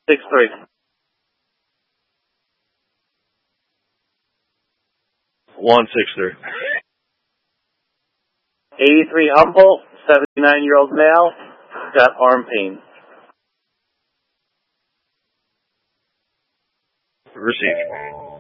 63. 163. 83 Humboldt, 79-year-old male, got arm pain. Received.